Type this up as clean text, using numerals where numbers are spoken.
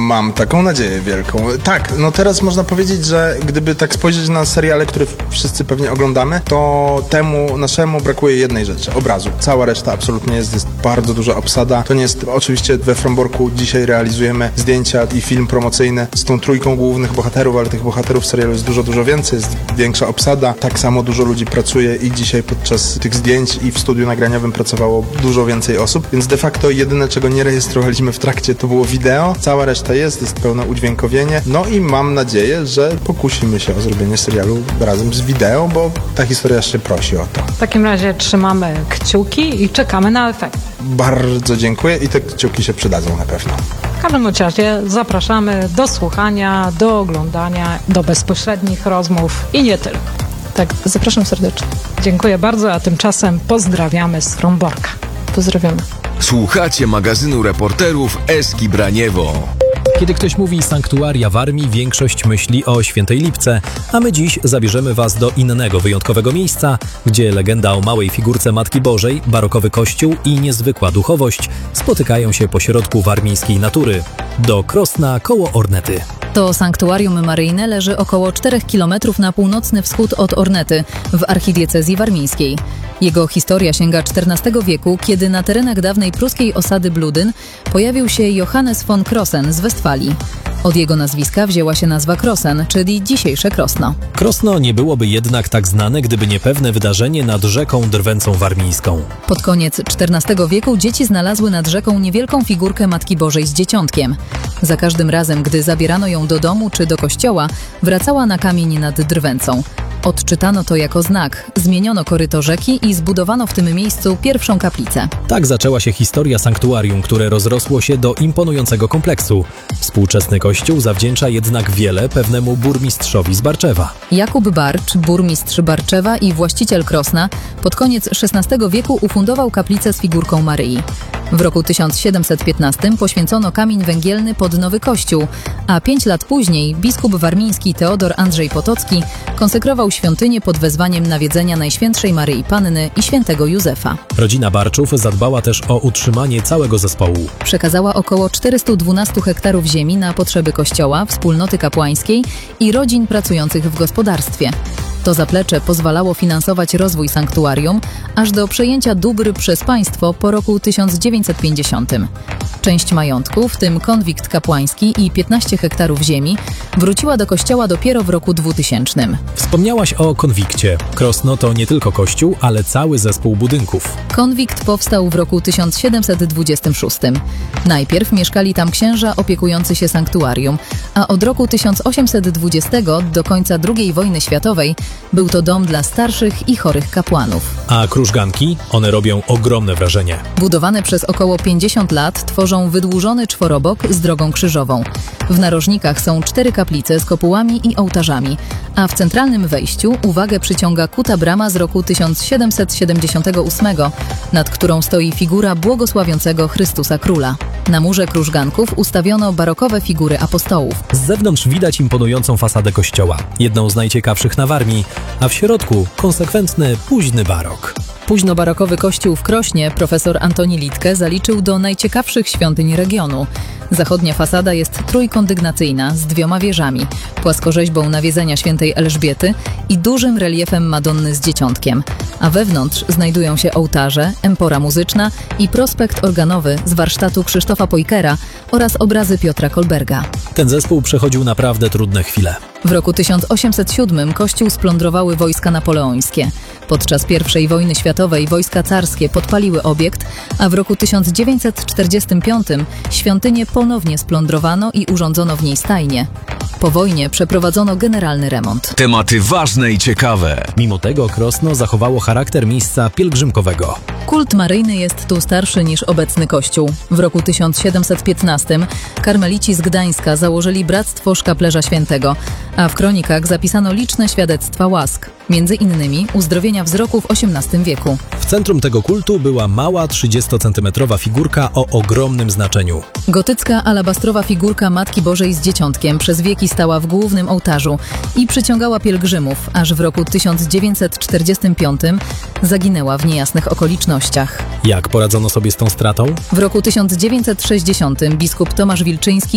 Mam taką nadzieję wielką. Tak, no teraz można powiedzieć, że gdyby tak spojrzeć na seriale, które wszyscy pewnie oglądamy, to temu naszemu brakuje jednej rzeczy, obrazu. Cała reszta absolutnie jest bardzo duża obsada. To nie jest, oczywiście we Fromborku dzisiaj realizujemy zdjęcia i film promocyjny z tą trójką głównych bohaterów, ale tych bohaterów w serialu jest dużo więcej, jest większa obsada. Tak samo dużo ludzi pracuje i dzisiaj podczas tych zdjęć i w studiu nagraniowym pracowało dużo więcej osób, więc de facto jedyne, czego nie rejestrowaliśmy w trakcie, to było wideo. Cała reszta jest pełne udźwiękowienie. No i mam nadzieję, że pokusimy się o zrobienie serialu razem z wideo, bo ta historia jeszcze prosi o to. W takim razie trzymamy kciuki i czekamy na efekt. Bardzo dziękuję i te kciuki się przydadzą na pewno. W każdym razie zapraszamy do słuchania, do oglądania, do bezpośrednich rozmów i nie tylko. Tak, zapraszam serdecznie. Dziękuję bardzo, a tymczasem pozdrawiamy z Fromborka. Pozdrawiamy. Słuchacie magazynu reporterów Eski Braniewo. Kiedy ktoś mówi sanktuaria w Armii, większość myśli o Świętej Lipce, a my dziś zabierzemy Was do innego, wyjątkowego miejsca, gdzie legenda o małej figurce Matki Bożej, barokowy kościół i niezwykła duchowość spotykają się pośrodku warmińskiej natury. Do Krosna koło Ornety. To sanktuarium maryjne leży około 4 km na północny wschód od Ornety, w archidiecezji warmińskiej. Jego historia sięga XIV wieku, kiedy na terenach dawnej pruskiej osady Bludyn pojawił się Johannes von Krossen z Westfalii. Od jego nazwiska wzięła się nazwa Krossen, czyli dzisiejsze Krosno. Krosno nie byłoby jednak tak znane, gdyby nie pewne wydarzenie nad rzeką Drwęcą Warmińską. Pod koniec XIV wieku dzieci znalazły nad rzeką niewielką figurkę Matki Bożej z dzieciątkiem. Za każdym razem, gdy zabierano ją do domu czy do kościoła, wracała na kamień nad Drwęcą. Odczytano to jako znak, zmieniono koryto rzeki i zbudowano w tym miejscu pierwszą kaplicę. Tak zaczęła się historia sanktuarium, które rozrosło się do imponującego kompleksu. Współczesny kościół zawdzięcza jednak wiele pewnemu burmistrzowi z Barczewa. Jakub Barcz, burmistrz Barczewa i właściciel Krosna, pod koniec XVI wieku ufundował kaplicę z figurką Maryi. W roku 1715 poświęcono kamień węgielny pod nowy kościół, a 5 lat później biskup warmiński Teodor Andrzej Potocki konsekrował świątynię pod wezwaniem nawiedzenia Najświętszej Maryi Panny i świętego Józefa. Rodzina Barczów zadbała też o utrzymanie całego zespołu. Przekazała około 412 hektarów ziemi na potrzeby kościoła, wspólnoty kapłańskiej i rodzin pracujących w gospodarstwie. To zaplecze pozwalało finansować rozwój sanktuarium aż do przejęcia dóbr przez państwo po roku 1950. Część majątku, w tym konwikt kapłański i 15 hektarów ziemi, wróciła do kościoła dopiero w roku 2000. Wspomniałaś o konwikcie. Krosno to nie tylko kościół, ale cały zespół budynków. Konwikt powstał w roku 1726. Najpierw mieszkali tam księża opiekujący się sanktuarium, a od roku 1820 do końca II wojny światowej był to dom dla starszych i chorych kapłanów. A krużganki? One robią ogromne wrażenie. Budowane przez około 50 lat tworzą wydłużony czworobok z drogą krzyżową. W narożnikach są 4 kaplice z kopułami i ołtarzami, a w centralnym wejściu uwagę przyciąga kuta brama z roku 1778, nad którą stoi figura błogosławiącego Chrystusa Króla. Na murze krużganków ustawiono barokowe figury apostołów. Z zewnątrz widać imponującą fasadę kościoła, jedną z najciekawszych na Warmii, a w środku konsekwentny, późny barok. Późnobarokowy kościół w Krośnie profesor Antoni Litke zaliczył do najciekawszych świątyń regionu. Zachodnia fasada jest trójkondygnacyjna z 2 wieżami, płaskorzeźbą nawiedzenia świętej Elżbiety i dużym reliefem Madonny z Dzieciątkiem, a wewnątrz znajdują się ołtarze, empora muzyczna i prospekt organowy z warsztatu Krzysztofa Pojkera oraz obrazy Piotra Kolberga. Ten zespół przechodził naprawdę trudne chwile. W roku 1807 kościół splądrowały wojska napoleońskie. Podczas I wojny światowej wojska carskie podpaliły obiekt, a w roku 1945 świątynię ponownie splądrowano i urządzono w niej stajnię. Po wojnie przeprowadzono generalny remont. Tematy ważne i ciekawe. Mimo tego Krosno zachowało charakter miejsca pielgrzymkowego. Kult maryjny jest tu starszy niż obecny kościół. W roku 1715 karmelici z Gdańska założyli Bractwo Szkaplerza Świętego, a w kronikach zapisano liczne świadectwa łask, między innymi uzdrowienia wzroku w XVIII wieku. W centrum tego kultu była mała 30-centymetrowa figurka o ogromnym znaczeniu. Gotycka alabastrowa figurka Matki Bożej z Dzieciątkiem przez wieki stała w głównym ołtarzu i przyciągała pielgrzymów, aż w roku 1945 zaginęła w niejasnych okolicznościach. Jak poradzono sobie z tą stratą? W roku 1960 biskup Tomasz Wilczyński